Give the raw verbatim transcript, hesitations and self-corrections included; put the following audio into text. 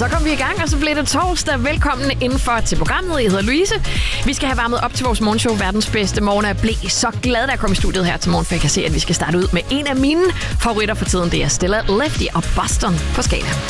så kom vi i gang, og så blev det torsdag. Velkommen indenfor til programmet. Jeg hedder Louise. Vi skal have varmet op til vores morgenshow, verdens bedste morgen. Jeg blev så glad, da jeg kom i studiet her til morgen, for jeg kan se, at vi skal starte ud med en af mine favoritter for tiden. Det er Stella Lefty og Boston på Skala.